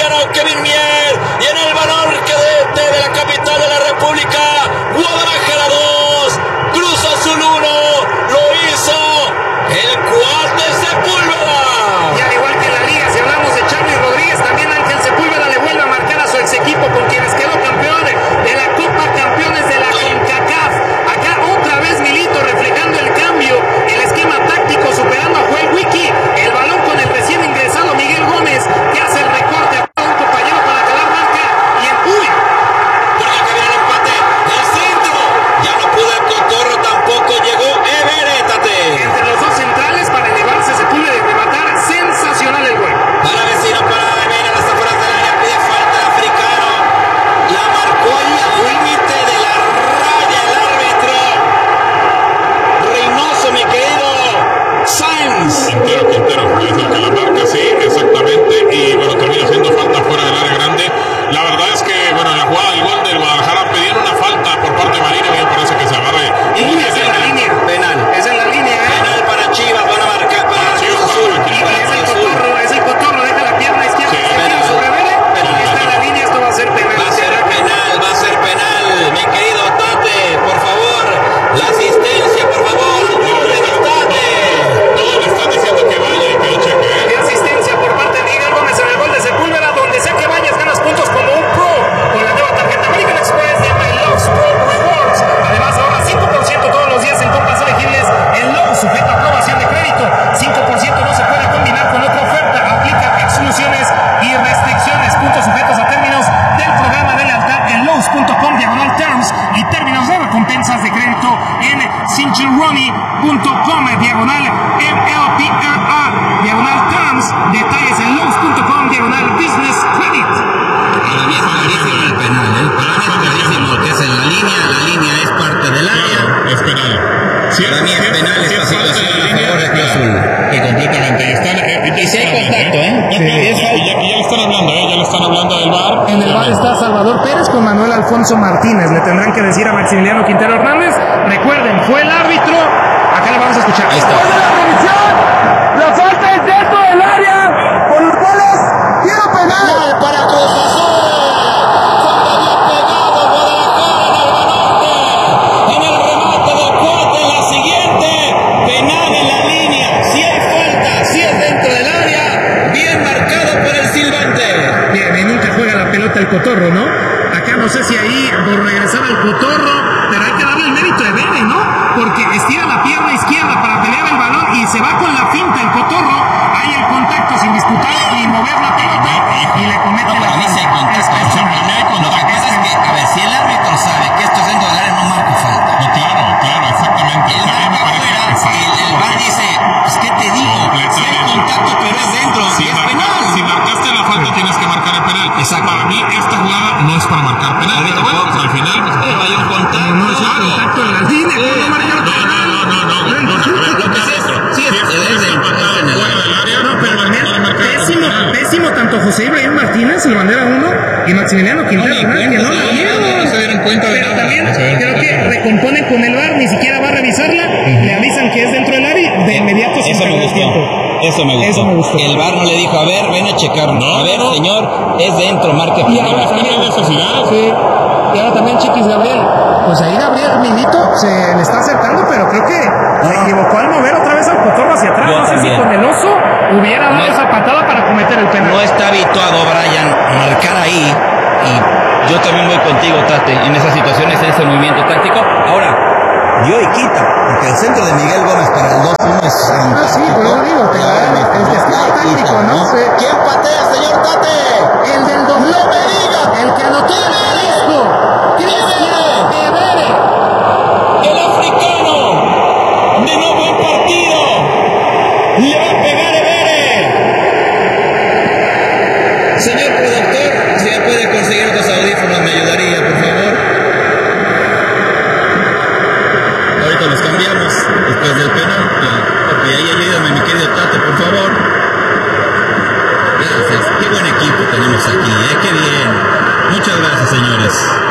colombiano Kevin Mier, y en el balón cadete de la capital de la República, Guadalajara 2, Cruz Azul 1, lo hizo el Cuate Sepúlveda. Y al igual que en la liga, si hablamos de Charly Rodríguez, también Ángel Sepúlveda le vuelve a marcar a su ex equipo con quienes quedó campeón de la Copa Campeones de la CONCACAF. Acá otra vez Milito reflejando el cambio, el esquema táctico, superando a Joel Wiki, el balón con el recién ingresado Miguel Gómez, que hace el recorte a un compañero para calar marca, y en ¡uy! Porque que viene el empate, el centro, ya no pudo el Cotorro, tampoco llegó Everétate. Entre los dos centrales para elevarse Sepúlveda de rematar, sensacional el gol. Para Vecino, para Mena, las afueras del área, pide falta de Africano, la marcó ahí al límite de la raya el árbitro. Reynoso, mi querido Sainz. Quintero, es el que la marca, sí, exactamente, y bueno, termina siendo falta fuera del área grande. La verdad es que, bueno, en la jugada del gol del Guadalajara pidieron una falta por parte de Marino, y me parece que se agarre. Y es en la línea. Penal. Es en la línea, Penal para Chivas, van a marcar para Cruz Azul. Es el Cotorro, deja la pierna izquierda, Sí, se tira penal. sobre Vélez, Penal. y está en la línea, esto va a ser penal. Va a ser penal, mi querido Tate, por favor, la asistencia, por favor, Tate. Todos le están diciendo que vaya y que lo cheque, ¿eh? De asistencia por parte de Miguel Gómez en el gol de Sepúlveda, donde sea que vayas ganas puntos como un pro con la nueva tarjeta American Express de My Loves Pro Rewards. Además ahora 5% todos los días en compras elegibles en Lowe's, sujeto a aprobación de crédito. 5% no se puede combinar con otra oferta, aplica exclusiones y restricciones, puntos sujetos a términos del programa de lealtad en Lowe's.com/terms y términos de recompensas de crédito en cinchilroni.com /MLPRA/terms, detalles en Lowe's.com/business credit. Para mí es clarísimo el penal, para mí es clarísimo que es en la línea es parte del área. Es penal. Para mí es penal esta situación a favor de Cruz Azul. Completamente. Y si hay contacto, Y ya le están hablando, ya le están hablando del VAR. En el bar está Salvador Pérez con Manuel Alfonso Martínez. Le tendrán que decir a Maximiliano Quintero Hernández. Recuerden, fue el árbitro. Acá le vamos a escuchar. Ahí está. La falta es dentro del área. Por los goles, quiero penal. Para Cruz Azul. Se había pegado Guadalajara en el remate del Cuate. En la siguiente, penal en la línea. Si hay falta, si es dentro del área, bien marcado por el silbante. Bien, nunca juega la pelota el Cotorro, ¿no? Acá no sé si ahí por regresar al Cotorro, pero hay que darle el mérito de Vélez, ¿no? Porque estira la pierna izquierda para pelear el balón y se va con la finta el Cotorro. Hay el contacto sin disputar y mover la pelota y le comete la Para mí sí hay contacto. Lo que pasa es que, a ver, si el árbitro sabe que esto es dentro del área, no marca falta. No, claro, exactamente. El marca afuera, el VAR dice, pues ¿qué te digo? Si hay contacto, pero es dentro, Si es penal. marcaste la falta, tienes que marcar el penal. Exacto. Para mí, esta jugada no es para marcar penal. A mí Pero bueno, tampoco. pues al final, pues, Pero hay un contacto. No es un contacto en la línea. ¿Cómo marcar penal? Lo que es esto. Sí, es empatado en el fuera del área. No, pero no le marca pésimo, penal. pésimo tanto José Ibrahim Martínez, el bandera 1, y Maximiliano Quintero Hernández, que no la vieron. No se dieron cuenta de Pero nada. también No se dieron creo cuenta que de nada. recomponen con el VAR, ni siquiera va a revisarla, le avisan que es dentro del área, de inmediato sin Eso me perder gustó. tiempo. Eso me gustó. Eso me gustó. El VAR no le dijo, a ver, ven a checar. No, a ver, no. señor, es dentro, marque Y penal. ahora Es que no hay necesidad. Sí, y ahora también Chiquis Gabriel. Pues ahí Gabriel Milito se le está acercando, pero creo que se equivocó al mover otra vez al Cotorro hacia atrás. Yo No sé también. si con el oso hubiera dado esa patada para cometer el penal. No está habituado Brian marcar ahí. Y yo también voy contigo, Tate, en esas situaciones, en ese movimiento táctico. Ahora, dio y quita, porque el centro de Miguel Gómez para el 2-1 es fantástico. sí, por eso digo, te da el despliegue táctico, ¿no? Sí. ¿Quién patea, señor Tate? El del domingo. ¡No me diga! El que anotó el Jalisco. Cristian Evere. El africano de no buen partido le va a pegar Evere. Señor productor, si me puede conseguir otros audífonos me ayudaría, por favor. Ahorita los cambiamos después del penal. Ok, ahí ayúdame, mi querido Tate, por favor. Gracias, qué buen equipo tenemos aquí, qué bien. Muchas gracias, señores.